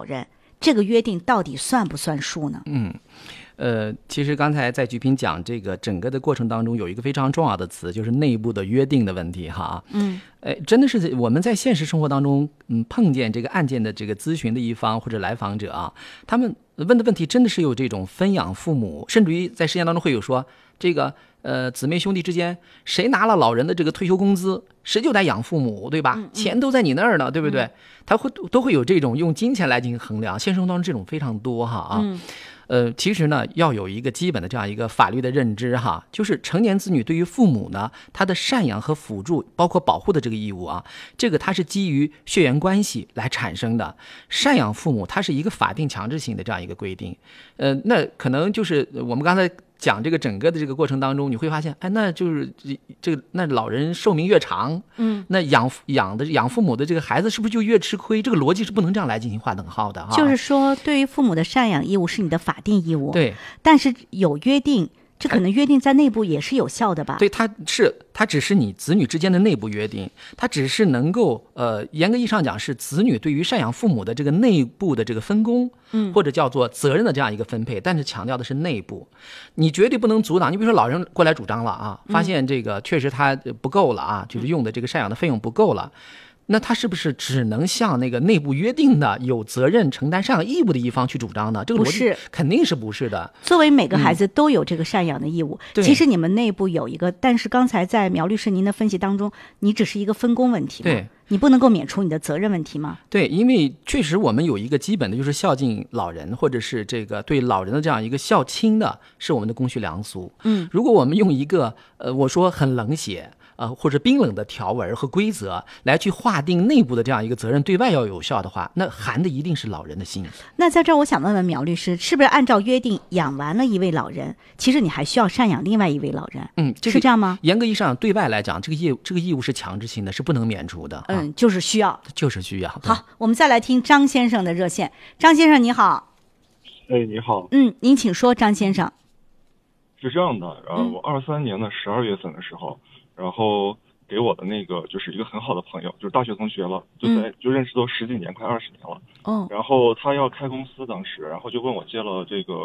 老人，这个约定到底算不算数呢？ 其实刚才在菊萍讲这个整个的过程当中，有一个非常重要的词，就是内部的约定的问题哈。真的是我们在现实生活当中，碰见这个案件的这个咨询的一方或者来访者啊，他们问的问题真的是有这种分养父母，甚至于在实践当中会有说这个姊妹兄弟之间谁拿了老人的这个退休工资，谁就得养父母，对吧？钱都在你那儿呢，对不对？他都会有这种用金钱来进行衡量，现实生活当中这种非常多哈啊。其实呢，要有一个基本的这样一个法律的认知哈，就是成年子女对于父母呢，他的赡养和辅助，包括保护的这个义务啊，这个它是基于血缘关系来产生的。赡养父母，它是一个法定强制性的这样一个规定。那可能就是我们刚才讲这个整个的这个过程当中，你会发现，哎，那就是这个那老人寿命越长，那养父母的这个孩子是不是就越吃亏？这个逻辑是不能这样来进行划等号的哈。 就是说，对于父母的赡养义务是你的法定义务， 对， 但是有约定。这可能约定在内部也是有效的吧？ 对，它只是你子女之间的内部约定，它只是能够严格意义上讲是子女对于赡养父母的这个内部的这个分工，或者叫做责任的这样一个分配，但是强调的是内部，你绝对不能阻挡。你比如说老人过来主张了啊，发现这个确实他不够了啊，就是用的这个赡养的费用不够了。那他是不是只能向那个内部约定的有责任承担赡养义务的一方去主张呢？这个逻辑肯定是不是的。 作为每个孩子都有这个赡养的义务，其实你们内部有一个，但是刚才在苗律师您的分析当中，你只是一个分工问题嘛， 对， 你不能够免除你的责任问题吗？ 对，因为确实我们有一个基本的就是孝敬老人，或者是这个对老人的这样一个孝亲的，是我们的公序良俗。如果我们用一个我说很冷血或者冰冷的条文和规则来去划定内部的这样一个责任，对外要有效的话，那含的一定是老人的心。 那在这儿我想问问苗律师，是不是按照约定养完了一位老人，其实你还需要赡养另外一位老人？是这样吗？ 严格意义上对外来讲，这个义务是强制性的，是不能免除的。 就是需要， 就是需要。 好，我们再来听张先生的热线。张先生你好。 你好。 您请说，张先生。 是这样的，我23年的12月份的时候，然后给我的那个就是一个很好的朋友，就是大学同学了，就认识都10几年，快20年了。然后他要开公司，当时然后就问我借了这个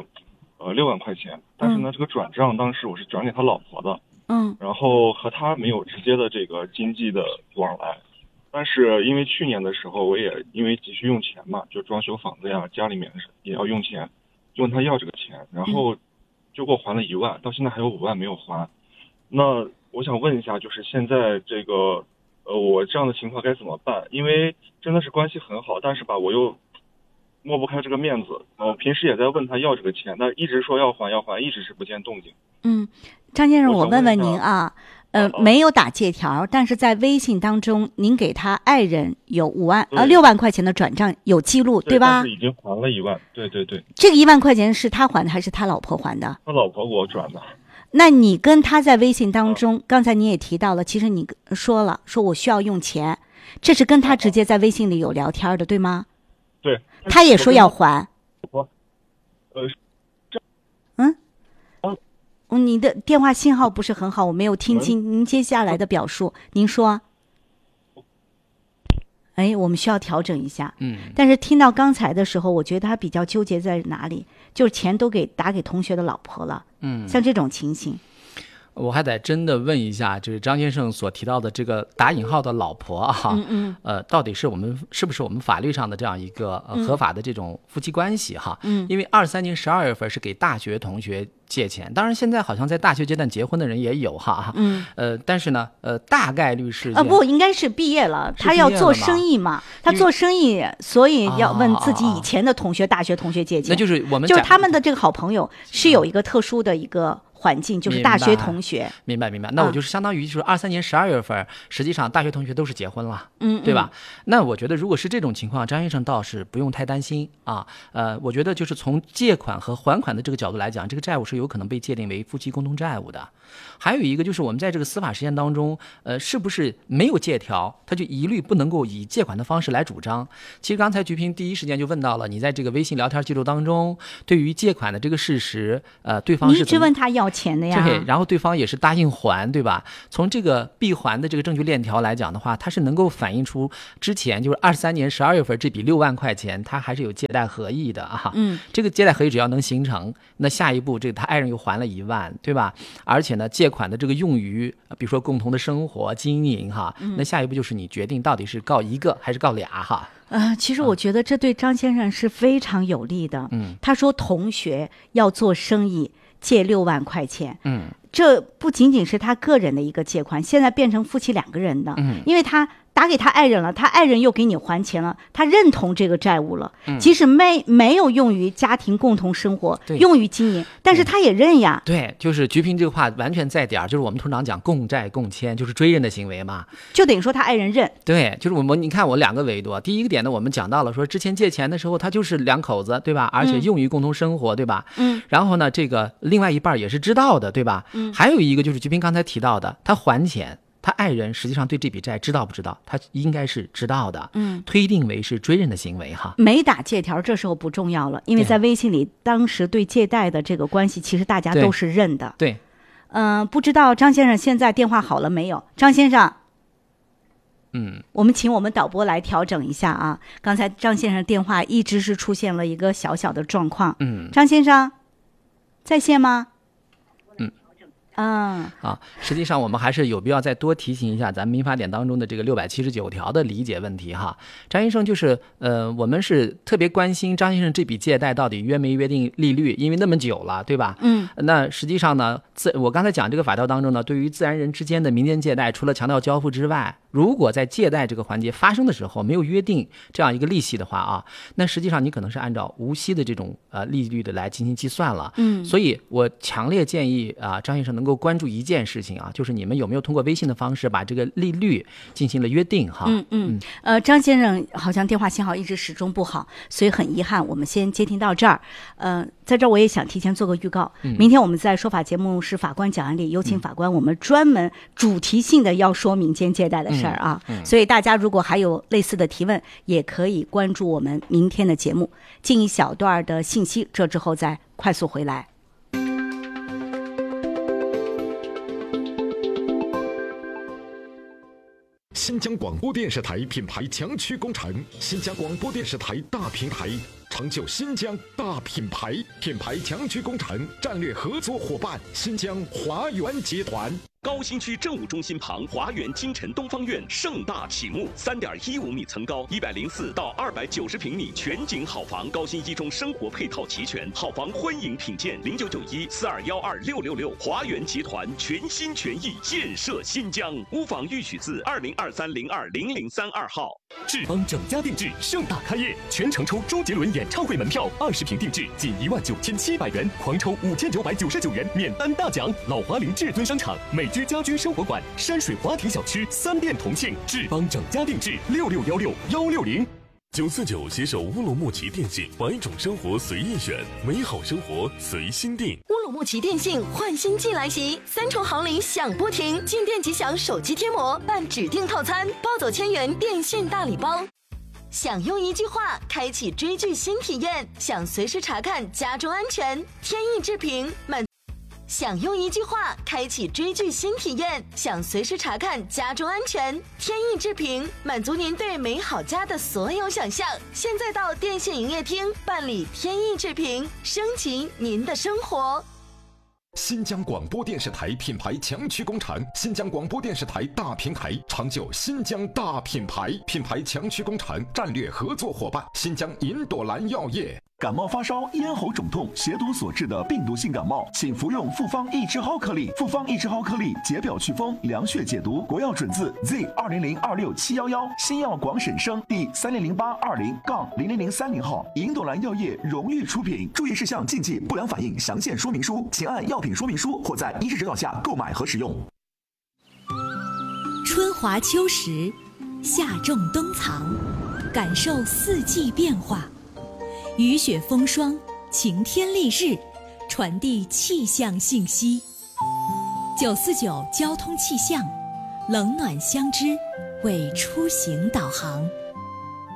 6万块钱，但是呢这个转账当时我是转给他老婆的，然后和他没有直接的这个经济的往来。但是因为去年的时候我也因为急需用钱嘛，就装修房子呀，家里面也要用钱，就问他要这个钱，然后就给我还了1万，到现在还有5万没有还。那我想问一下，就是现在这个我这样的情况该怎么办？因为真的是关系很好，但是吧我又抹不开这个面子。平时也在问他要这个钱，但一直说要还，一直是不见动静。 张先生，我问问您啊，没有打借条，但是在微信当中，您给他爱人有6万块钱的转账有记录，对吧？ 但是已经还了1万。对。 这个1万块钱是他还的还是他老婆还的？ 他老婆给我转的。 那你跟他在微信当中，刚才你也提到了，其实你说我需要用钱，这是跟他直接在微信里有聊天的，对吗？ 对。 他也说要还。你的电话信号不是很好，我没有听清您接下来的表述。您说，我们需要调整一下。但是听到刚才的时候，我觉得他比较纠结在哪里，就是钱都打给同学的老婆了。像这种情形， 我还得真的问一下，就是张先生所提到的这个打引号的老婆啊，到底是不是我们法律上的这样一个合法的这种夫妻关系哈？因为23年12月份是给大学同学借钱，当然现在好像在大学阶段结婚的人也有哈。但是呢，大概率是不应该是毕业了，他要做生意嘛，他做生意，所以要问自己以前的同学、大学同学借钱。 那就是就是他们的这个好朋友是有一个特殊的一个环境，就是大学同学。 明白。那我就是相当于就是23年12月份，实际上大学同学都是结婚了，对吧？那我觉得如果是这种情况，张先生倒是不用太担心啊。我觉得就是从借款和还款的这个角度来讲，这个债务是有可能被界定为夫妻共同债务的。还有一个就是我们在这个司法实践当中，是不是没有借条，他就一律不能够以借款的方式来主张？其实刚才菊萍第一时间就问到了，你在这个微信聊天记录当中，对于借款的这个事实，对方是你一直问他要要钱的呀。 对，然后对方也是答应还，对吧？从这个闭环的这个证据链条来讲的话，它是能够反映出之前就是23年12月份这笔6万块钱，它还是有借贷合意的啊。这个借贷合意只要能形成，那下一步这个他爱人又还了1万，对吧？而且呢，借款的这个用于比如说共同的生活经营哈，那下一步就是你决定到底是告1个还是告2哈。 其实我觉得这对张先生是非常有利的。他说同学要做生意借6万块钱，这不仅仅是他个人的一个借款，现在变成夫妻2个人的，因为他打给他爱人了，他爱人又给你还钱了，他认同这个债务了，即使没有用于家庭共同生活，用于经营，但是他也认呀。 对，就是菊萍这个话完全在点儿，就是我们通常讲共债共签，就是追认的行为嘛， 就等于说他爱人认。 对，就是你看我2个维度，第一个点呢，我们讲到了说之前借钱的时候，他就是2口子，对吧？而且用于共同生活，对吧？然后呢，这个另外一半也是知道的，对吧？还有一个就是菊萍刚才提到的，他还钱。他爱人实际上对这笔债知道不知道？他应该是知道的，推定为是追认的行为哈。 没打借条这时候不重要了，因为在微信里，当时对借贷的这个关系，其实大家都是认的。 对， 不知道张先生现在电话好了没有？张先生，我们请我们导播来调整一下啊。刚才张先生电话一直是出现了一个小小的状况。张先生，在线吗？ 实际上我们还是有必要再多提醒一下咱们民法典当中的这个679条的理解问题哈。张先生就是我们是特别关心张先生这笔借贷到底约没约定利率，因为那么久了，对吧？那实际上呢，我刚才讲这个法条当中呢，对于自然人之间的民间借贷，除了强调交付之外，如果在借贷这个环节发生的时候没有约定这样一个利息的话啊，那实际上你可能是按照无息的这种利率的来进行计算了。所以我强烈建议张先生能够关注一件事情啊，就是你们有没有通过微信的方式把这个利率进行了约定哈。 张先生好像电话信号一直始终不好，所以很遗憾，我们先接听到这儿。在这儿我也想提前做个预告，明天我们在说法节目是法官讲案里，有请法官，我们专门主题性的要说民间借贷的事儿啊。所以大家如果还有类似的提问，也可以关注我们明天的节目。进一小段的信息，这之后再快速回来。 新疆广播电视台品牌强区工程，新疆广播电视台大平台，成就新疆大品牌。品牌强区工程战略合作伙伴新疆华源集团。 高新区政务中心旁，华源金晨东方院盛大启幕，3.15米层高，104到290平米全景好房，高新一中生活配套齐全，好房欢迎品鉴，099142126666。华源集团全心全意建设新疆，屋房预取自2023020032号。 志邦整家定制盛大开业，全程抽周杰伦演唱会门票，20平定制仅19700元，狂抽5999元免单大奖。老华林至尊商场、美居家居生活馆、山水华庭小区3店同庆，志邦整家定制66161660。 949携手乌鲁木齐电信，百种生活随意选，美好生活随心定。 乌鲁木齐电信换新季来袭，3重好礼享不停，进店即享手机贴膜，办指定套餐，抱走1000元电信大礼包。想用一句话开启追剧新体验，想随时查看家中安全，天意制评想用一句话开启追剧新体验，想随时查看家中安全，天意制评满足您对美好家的所有想象。现在到电信营业厅办理天意制评，升级您的生活。 新疆广播电视台品牌强区工程，新疆广播电视台大平台，成就新疆大品牌。品牌强区工程战略合作伙伴新疆银朵兰药业。 感冒发烧、咽喉肿痛、血毒所致的病毒性感冒，请服用复方益智蒿颗粒。复方益智蒿颗粒解表祛风、凉血解毒，国药准字 Z20026711，新药广审生第300820-0030号，银朵兰药业荣誉出品。注意事项禁忌不良反应详见说明书，请按药品说明书或在医师指导下购买和使用。 春华秋实，夏种冬藏，感受四季变化。雨雪风霜，晴天丽日，传递气象信息。949交通气象，冷暖相知，为出行导航。